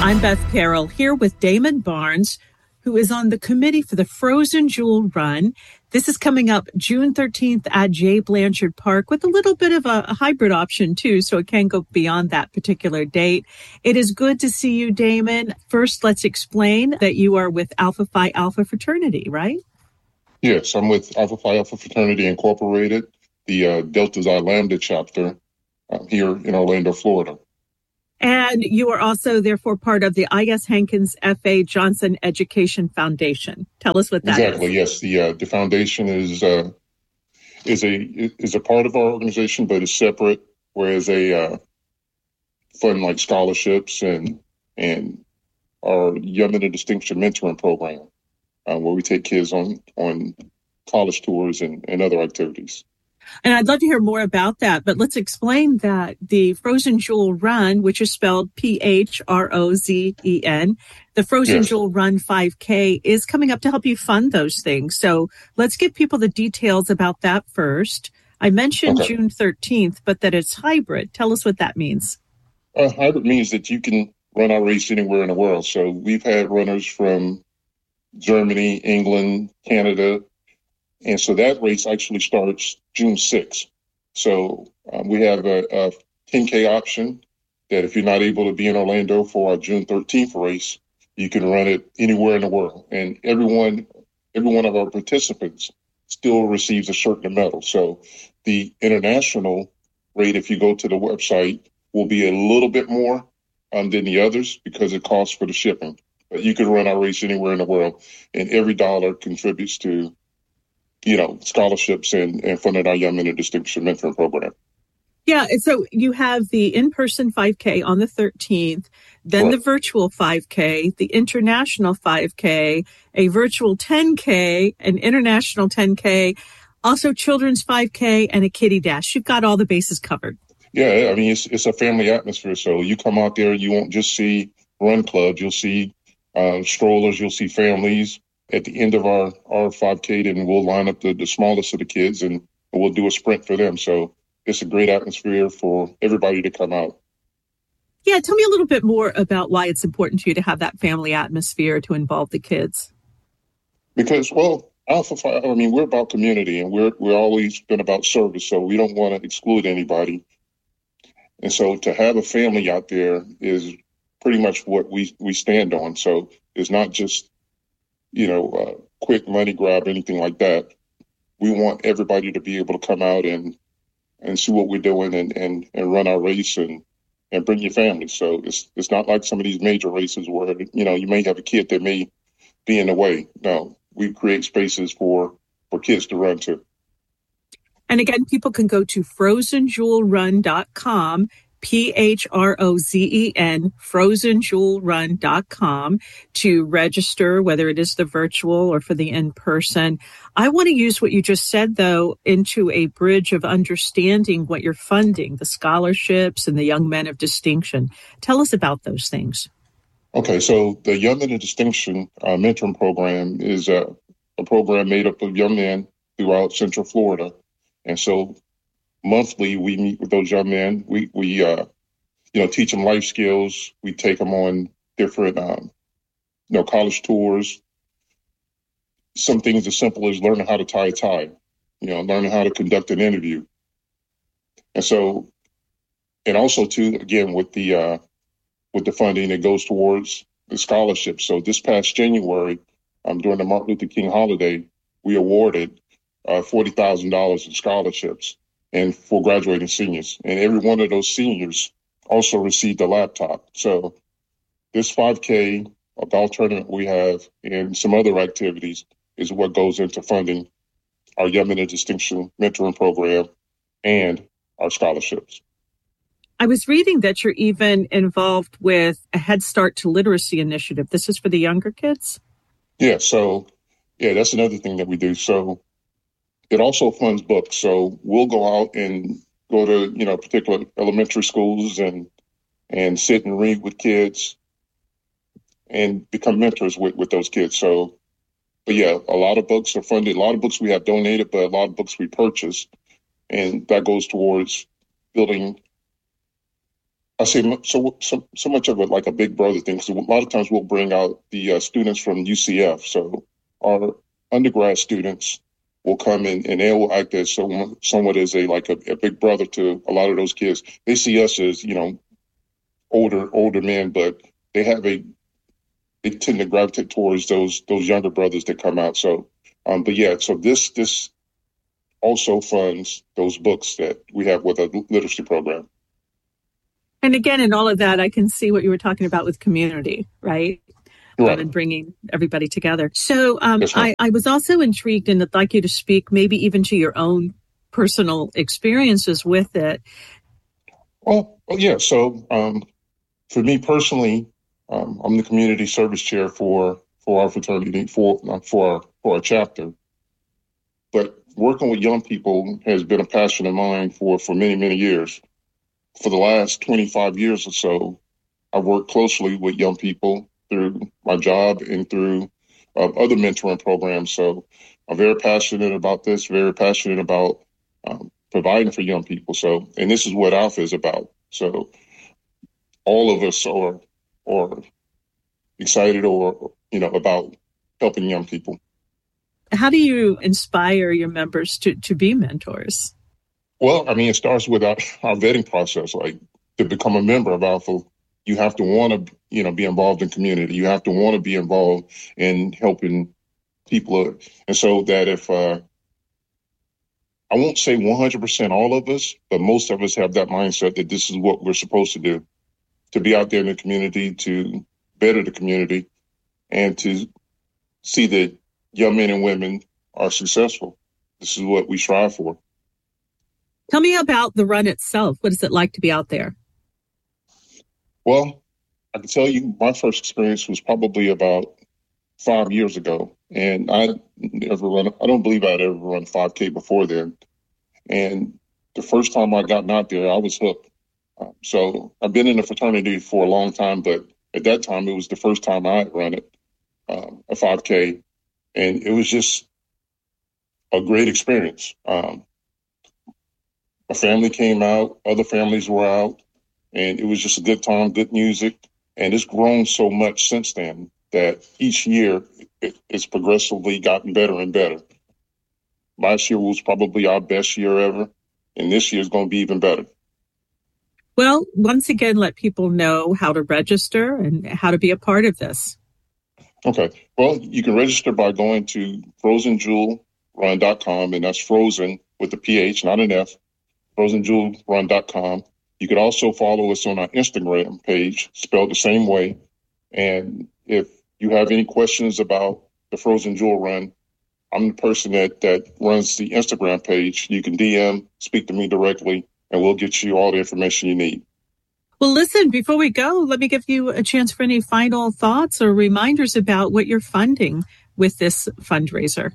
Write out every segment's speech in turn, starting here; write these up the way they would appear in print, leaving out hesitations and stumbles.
I'm Beth Carroll here with Damon Barnes, who is on the committee for the Frozen Jewel Run. This is coming up June 13th at J. Blanchard Park with a little bit of a hybrid option, too, so it can go beyond that particular date. It is good to see you, Damon. First, let's explain that you are with Alpha Phi Alpha Fraternity, right? Yes, I'm with Alpha Phi Alpha Fraternity Incorporated, the Delta Xi Lambda chapter here in Orlando, Florida. And you are also, therefore, part of the I.S. Hankins F.A. Johnson Education Foundation. Tell us what that exactly, is. Yes. The foundation is a part of our organization, but is separate, whereas a fund like scholarships and our Young Men of Distinction mentoring program, where we take kids on college tours and other activities. And I'd love to hear more about that, but let's explain that the Frozen Jewel Run, which is spelled PHROZEN, the Frozen Jewel Run 5K is coming up to help you fund those things. So let's give people the details about that first. I mentioned June 13th, but that it's hybrid. Tell us what that means. Hybrid means that you can run our race anywhere in the world. So we've had runners from Germany, England, Canada. And so that race actually starts June 6th. So we have a 10K option that if you're not able to be in Orlando for our June 13th race, you can run it anywhere in the world. And every one of our participants still receives a shirt and a medal. So the international rate, if you go to the website, will be a little bit more than the others because it costs for the shipping. But you can run our race anywhere in the world, and every dollar contributes to scholarships and funding our Young Men of Distinction mentoring program. Yeah, and so you have the in-person 5K on the 13th, then the virtual 5K, the international 5K, a virtual 10K, an international 10K, also children's 5K, and a kiddie dash. You've got all the bases covered. Yeah, I mean, it's a family atmosphere. So you come out there, you won't just see run clubs, you'll see strollers, you'll see families. At the end of our 5K, then we'll line up the smallest of the kids and we'll do a sprint for them. So it's a great atmosphere for everybody to come out. Yeah, tell me a little bit more about why it's important to you to have that family atmosphere to involve the kids. Because, Alpha Phi, we're about community and we're always been about service. So we don't want to exclude anybody. And so to have a family out there is pretty much what we stand on. So it's not just quick money grab, anything like that. We want everybody to be able to come out and see what we're doing and run our race and bring your family. So it's not like some of these major races where, you may have a kid that may be in the way. No, we create spaces for kids to run to. And again, people can go to frozenjewelrun.com, PHROZEN, frozenjewelrun.com to register, whether it is the virtual or for the in-person. I want to use what you just said, though, into a bridge of understanding what you're funding, the scholarships and the Young Men of Distinction. Tell us about those things. Okay, so the Young Men of Distinction mentoring program is a program made up of young men throughout Central Florida. And so monthly, we meet with those young men. We teach them life skills. We take them on different, college tours. Some things as simple as learning how to tie a tie, learning how to conduct an interview. And also too, again, with the funding, it goes towards the scholarship. So this past January, during the Martin Luther King holiday, we awarded $40,000 in scholarships and for graduating seniors. And every one of those seniors also received a laptop. So this 5K, a golf tournament we have, and some other activities is what goes into funding our Young Men of Distinction mentoring program and our scholarships. I was reading that you're even involved with a Head Start to Literacy initiative. This is for the younger kids? Yeah, that's another thing that we do. So it also funds books. So we'll go out and go to, particular elementary schools and sit and read with kids and become mentors with those kids. So, but yeah, a lot of books are funded. A lot of books we have donated, but a lot of books we purchased. And that goes towards building I say so much of it like a big brother thing. So a lot of times we'll bring out the students from UCF. So our undergrad students will come in and they will act as somewhat as a big brother to a lot of those kids. They see us as older men, but they tend to gravitate towards those younger brothers that come out. So, but yeah, so this also funds those books that we have with a literacy program. And again, in all of that, I can see what you were talking about with community, right? Right. And bringing everybody together. So Yes, I was also intrigued and I'd like you to speak maybe even to your own personal experiences with it. Well, yeah. So for me personally, I'm the community service chair for our fraternity, for our chapter. But working with young people has been a passion of mine for many, many years. For the last 25 years or so, I've worked closely with young people through my job and through other mentoring programs. So I'm very passionate about this, very passionate about providing for young people. So, and this is what Alpha is about. So all of us are excited or about helping young people. How do you inspire your members to be mentors? Well, I mean, it starts with our vetting process. Like, to become a member of Alpha, you have to want to, be involved in community. You have to want to be involved in helping people. And so that if, I won't say 100% all of us, but most of us have that mindset that this is what we're supposed to do, to be out there in the community, to better the community, and to see that young men and women are successful. This is what we strive for. Tell me about the run itself. What is it like to be out there? Well, I can tell you my first experience was probably about 5 years ago. And I don't believe I'd ever run 5K before then. And the first time I got out there, I was hooked. So I've been in the fraternity for a long time, but at that time, it was the first time I had run it, a 5K. And it was just a great experience. My family came out, other families were out, and it was just a good time, good music. And it's grown so much since then that each year it's progressively gotten better and better. Last year was probably our best year ever, and this year is going to be even better. Well, once again, let people know how to register and how to be a part of this. Okay. Well, you can register by going to FrozenJewelRun.com, and that's frozen with a PH, not an F, FrozenJewelRun.com. You could also follow us on our Instagram page, spelled the same way. And if you have any questions about the Frozen Jewel Run, I'm the person that runs the Instagram page. You can DM, speak to me directly, and we'll get you all the information you need. Well, listen, before we go, let me give you a chance for any final thoughts or reminders about what you're funding with this fundraiser.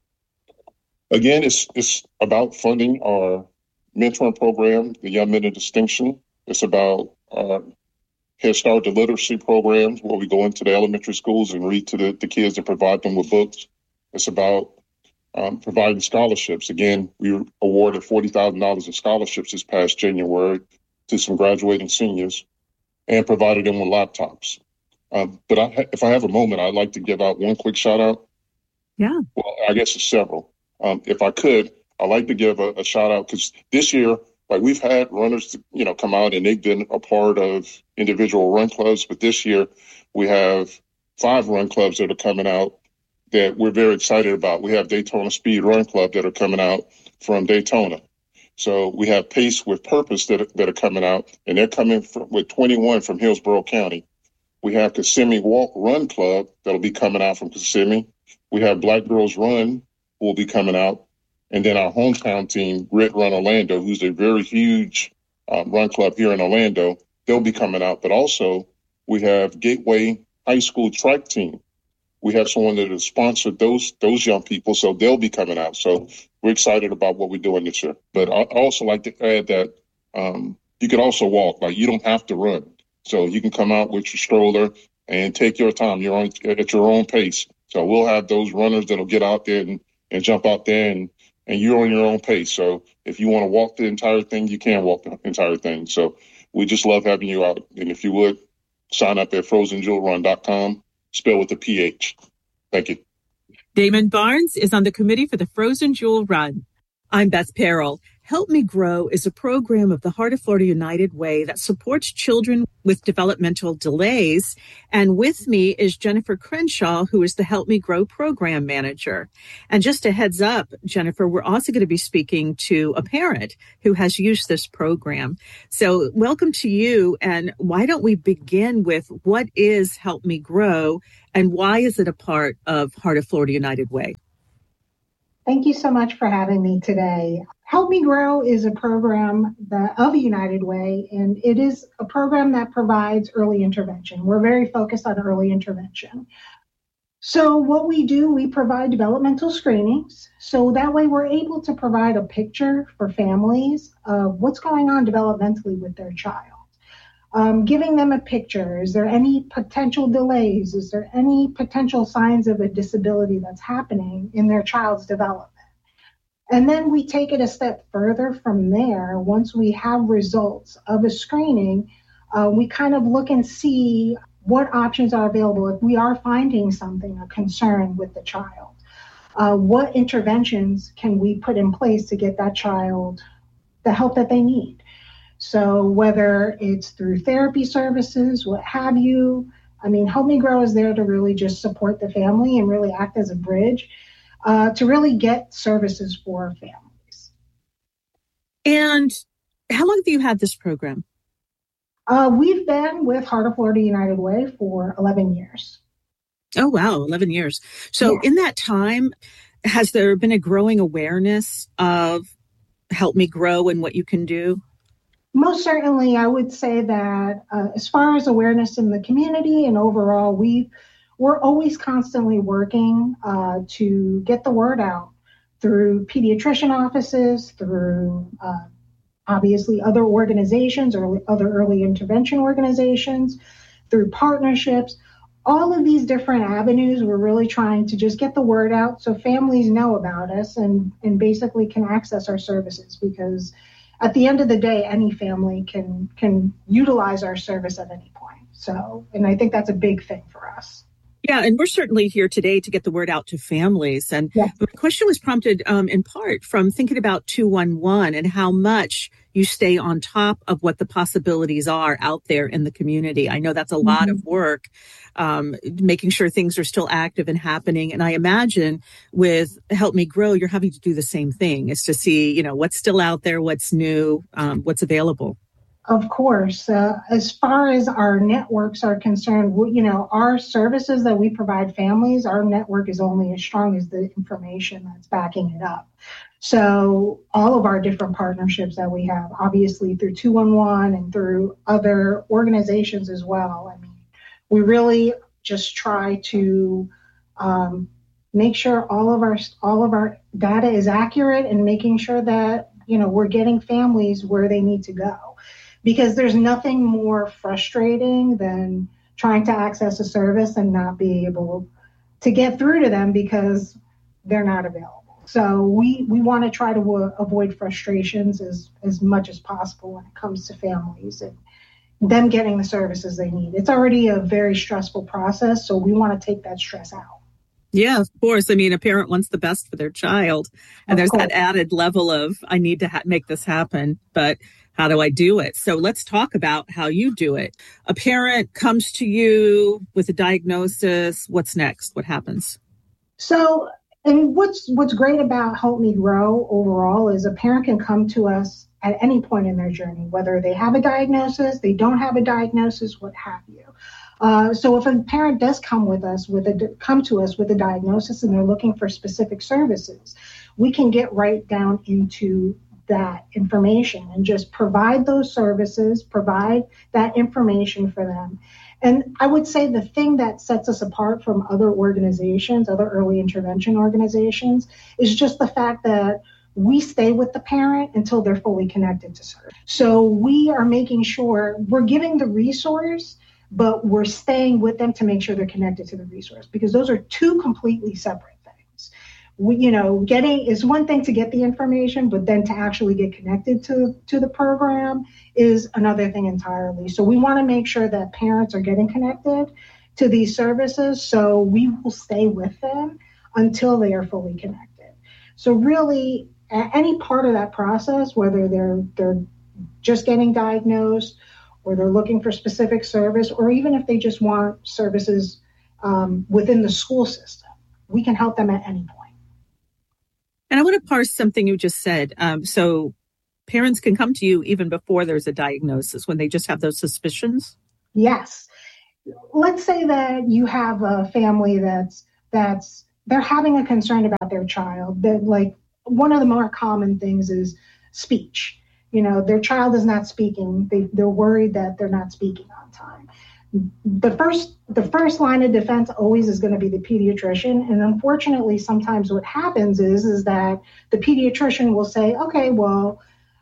Again, it's about funding our mentoring program, the Young Men of Distinction. It's about our Head Start to Literacy programs, where we go into the elementary schools and read to the kids and provide them with books. It's about providing scholarships. Again, we were awarded $40,000 in scholarships this past January to some graduating seniors and provided them with laptops. But if I have a moment, I'd like to give out one quick shout out. Yeah. Well, I guess it's several. If I could, I'd like to give a shout out because this year, like, we've had runners, come out and they've been a part of individual run clubs. But this year we have 5 run clubs that are coming out that we're very excited about. We have Daytona Speed Run Club that are coming out from Daytona. So we have Pace with Purpose that are coming out, and they're coming with 21 from Hillsborough County. We have Kissimmee Walk Run Club that'll be coming out from Kissimmee. We have Black Girls Run who will be coming out. And then our hometown team, Grit Run Orlando, who's a very huge run club here in Orlando, they'll be coming out. But also we have Gateway High School Track Team. We have someone that has sponsored those young people, so they'll be coming out. So we're excited about what we're doing this year. But I also like to add that you can also walk. Like, you don't have to run. So you can come out with your stroller and take your time. You're at your own pace. So we'll have those runners that'll get out there and jump out there, and you're on your own pace. So if you want to walk the entire thing, you can walk the entire thing. So we just love having you out. And if you would, sign up at frozenjewelrun.com, spell with a PH. Thank you. Damon Barnes is on the committee for the Frozen Jewel Run. I'm Beth Perrell. Help Me Grow is a program of the Heart of Florida United Way that supports children with developmental delays. And with me is Jennifer Crenshaw, who is the Help Me Grow program manager. And just a heads up, Jennifer, we're also going to be speaking to a parent who has used this program. So welcome to you. And why don't we begin with what is Help Me Grow and why is it a part of Heart of Florida United Way? Thank you so much for having me today. Help Me Grow is a program of United Way, and it is a program that provides early intervention. We're very focused on early intervention. So what we do, we provide developmental screenings. So that way we're able to provide a picture for families of what's going on developmentally with their child. Giving them a picture. Is there any potential delays? Is there any potential signs of a disability that's happening in their child's development? And then we take it a step further from there. Once we have results of a screening, we kind of look and see what options are available. If we are finding something, a concern with the child, what interventions can we put in place to get that child the help that they need? So whether it's through therapy services, what have you, I mean, Help Me Grow is there to really just support the family and really act as a bridge to really get services for families. And how long have you had this program? We've been with Heart of Florida United Way for 11 years. Oh, wow, 11 years. So in that time, has there been a growing awareness of Help Me Grow and what you can do? Most certainly, I would say that as far as awareness in the community and overall, we're always constantly working to get the word out through pediatrician offices, through obviously other organizations or other early intervention organizations, through partnerships. All of these different avenues, we're really trying to just get the word out so families know about us and basically can access our services, because at the end of the day, any family can utilize our service at any point. So, and I think that's a big thing for us. Yeah, and we're certainly here today to get the word out to families. And the question was prompted in part from thinking about 211 and how much you stay on top of what the possibilities are out there in the community. I know that's a lot of work, making sure things are still active and happening. And I imagine with Help Me Grow, you're having to do the same thing. It's to see, what's still out there, what's new, what's available. Of course. As far as our networks are concerned, our services that we provide families, our network is only as strong as the information that's backing it up. So all of our different partnerships that we have, obviously through 211 and through other organizations as well. I mean, we really just try to make sure all of our data is accurate and making sure that, we're getting families where they need to go. Because there's nothing more frustrating than trying to access a service and not be able to get through to them because they're not available. So we want to try to avoid frustrations as much as possible when it comes to families and them getting the services they need. It's already a very stressful process, so we want to take that stress out. Yeah, of course. I mean, a parent wants the best for their child, and there's that added level of, I need to make this happen, but how do I do it? So let's talk about how you do it. A parent comes to you with a diagnosis. What's next? What happens? So, and what's great about Help Me Grow overall is a parent can come to us at any point in their journey, whether they have a diagnosis, they don't have a diagnosis, what have you. So if a parent does come to us with a diagnosis and they're looking for specific services, we can get right down into that information and just provide those services, provide that information for them. And I would say the thing that sets us apart from other organizations, other early intervention organizations, is just the fact that we stay with the parent until they're fully connected to service. So we are making sure we're giving the resource, but we're staying with them to make sure they're connected to the resource, because those are two completely separate things. getting is one thing to get the information, but then to actually get connected to the program is another thing entirely. So we want to make sure that parents are getting connected to these services. So we will stay with them until they are fully connected. So really, at any part of that process, whether they're just getting diagnosed or they're looking for specific service, or even if they just want services within the school system, we can help them at any point. And I want to parse something you just said. So parents can come to you even before there's a diagnosis, when they just have those suspicions? Yes. Let's say that you have a family that's they're having a concern about their child. That, like, one of the more common things is speech. Their child is not speaking. They're worried that they're not speaking on time. The first line of defense always is going to be the pediatrician. And unfortunately, sometimes what happens is that the pediatrician will say, okay, well,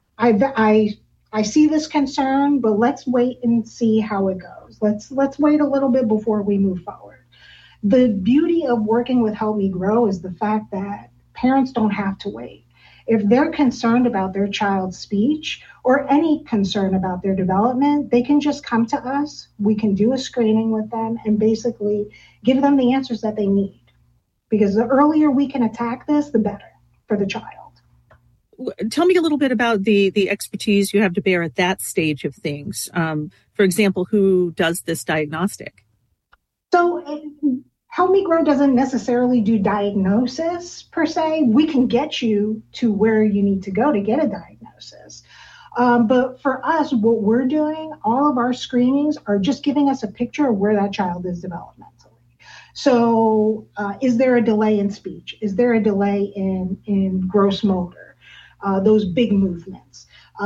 I see this concern, but let's wait and see how it goes. Let's wait a little bit before we move forward. The beauty of working with Help Me Grow is the fact that parents don't have to wait. If they're concerned about their child's speech or any concern about their development, they can just come to us. We can do a screening with them and basically give them the answers that they need. Because the earlier we can attack this, the better for the child. Tell me a little bit about the expertise you have to bear at that stage of things. For example, who does this diagnostic? So Help Me Grow doesn't necessarily do diagnosis per se. We can get you to where you need to go to get a diagnosis. But for us, what we're doing, all of our screenings are just giving us a picture of where that child is developmentally. So is there a delay in speech? Is there a delay in gross motor? Those big movements.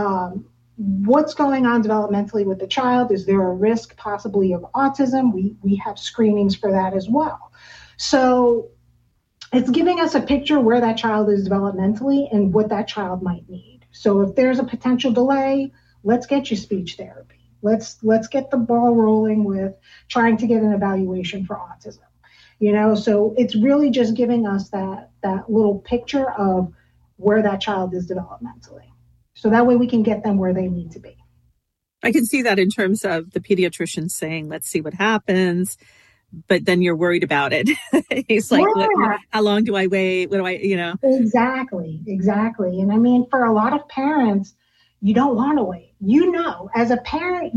What's going on developmentally with the child? Is there a risk possibly of autism? We have screenings for that as well. So it's giving us a picture where that child is developmentally and what that child might need. So if there's a potential delay, let's get you speech therapy. Let's get the ball rolling with trying to get an evaluation for autism. So it's really just giving us that little picture of where that child is developmentally. So that way we can get them where they need to be. I can see that in terms of the pediatrician saying, let's see what happens. But then you're worried about it. He's like, yeah. How long do I wait? What do I? Exactly. And I mean, for a lot of parents, you don't want to wait. As a parent,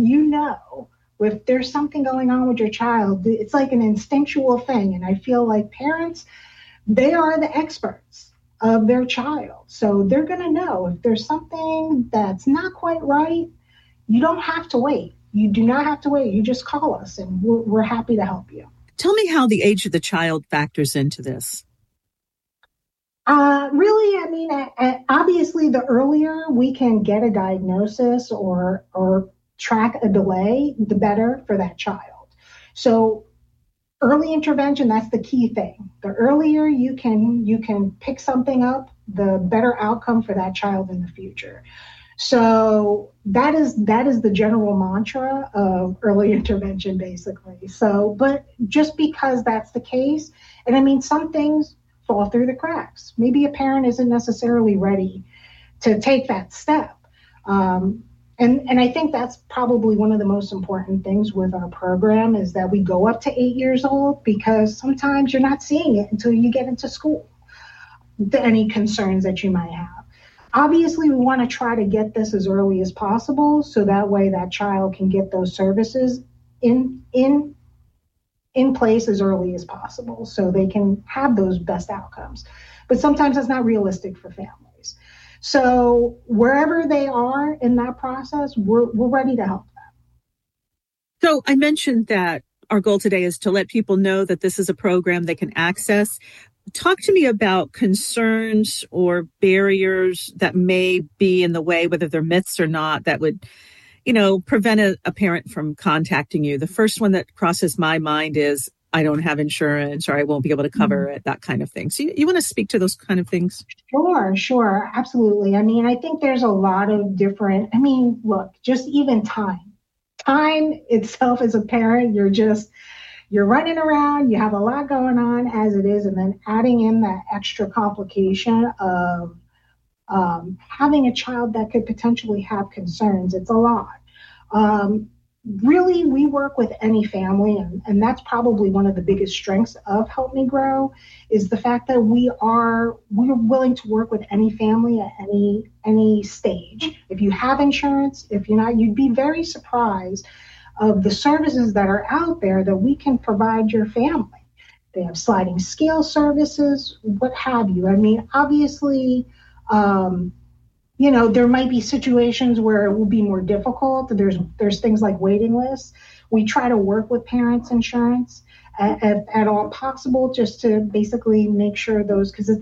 if there's something going on with your child, it's like an instinctual thing. And I feel like parents, they are the experts of their child. So they're going to know if there's something that's not quite right. You don't have to wait. You do not have to wait. You just call us and we're happy to help you. Tell me how the age of the child factors into this. Really, I mean, obviously the earlier we can get a diagnosis or track a delay, the better for that child. So early intervention, that's the key thing. The earlier you can pick something up, the better outcome for that child in the future. So that is the general mantra of early intervention, basically. So, but just because that's the case, and I mean, some things fall through the cracks. Maybe a parent isn't necessarily ready to take that step. And I think that's probably one of the most important things with our program is that we go up to 8 years old, because sometimes you're not seeing it until you get into school, any concerns that you might have. Obviously, we want to try to get this as early as possible so that way that child can get those services in place as early as possible so they can have those best outcomes. But sometimes that's not realistic for families. So wherever they are in that process, we're ready to help them. So I mentioned that our goal today is to let people know that this is a program they can access. Talk to me about concerns or barriers that may be in the way, whether they're myths or not, that would, prevent a parent from contacting you. The first one that crosses my mind is, I don't have insurance, or I won't be able to cover it, that kind of thing. So you want to speak to those kind of things? Sure. Absolutely. I mean, I think there's a lot of different, look, just even time. Time itself as a parent, you're running around, you have a lot going on as it is, and then adding in that extra complication of having a child that could potentially have concerns. It's a lot. Really, we work with any family, and that's probably one of the biggest strengths of Help Me Grow, is the fact that we're willing to work with any family at any stage. If you have insurance, if you're not, you'd be very surprised of the services that are out there that we can provide your family. They have sliding scale services, what have you. I mean, obviously, there might be situations where it will be more difficult. There's things like waiting lists. We try to work with parents' insurance at all possible, just to basically make sure those, because